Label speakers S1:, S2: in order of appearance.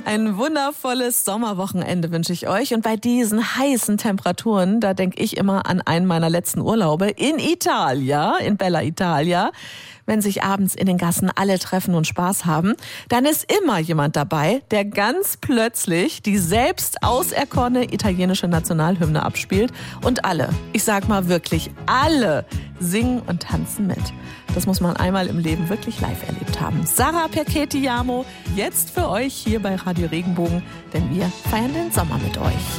S1: Ein wundervolles Sommerwochenende wünsche ich euch. Und bei diesen heißen Temperaturen, da denke ich immer an einen meiner letzten Urlaube in Italia, in Bella Italia. Wenn sich abends in den Gassen alle treffen und Spaß haben, dann ist immer jemand dabei, der ganz plötzlich die selbst auserkorene italienische Nationalhymne abspielt. Und alle, ich sag mal wirklich alle, singen und tanzen mit. Das muss man einmal im Leben wirklich live erlebt haben. Sarah Perchetti-Jamo, jetzt für euch hier bei Radio Regenbogen, denn wir feiern den Sommer mit euch.